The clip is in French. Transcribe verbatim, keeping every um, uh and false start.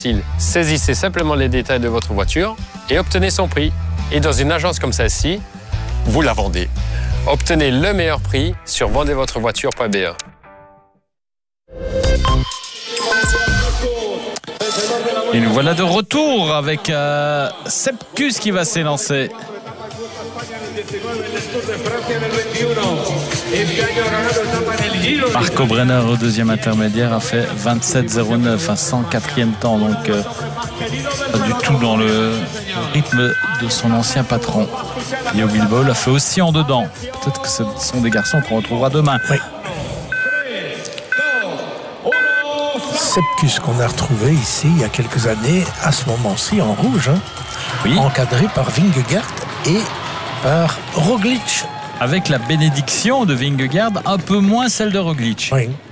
Saisissez simplement les détails de votre voiture et obtenez son prix. Et dans une agence comme celle-ci, vous la vendez. Obtenez le meilleur prix sur vendez votre voiture point b e. Et nous voilà de retour avec euh, Sepkus qui va s'élancer. Marco Brenner au deuxième intermédiaire a fait vingt-sept zéro neuf à cent quatrième temps, donc euh, pas du tout dans le rythme de son ancien patron. Yo Bilbao l'a fait aussi en dedans. Peut-être que ce sont des garçons qu'on retrouvera demain. Oui. Sepkus qu'on a retrouvé ici il y a quelques années, à ce moment-ci en rouge, hein, oui. Encadré par Vingegaard et par Roglic. Avec la bénédiction de Vingegaard, un peu moins celle de Roglic. Oui.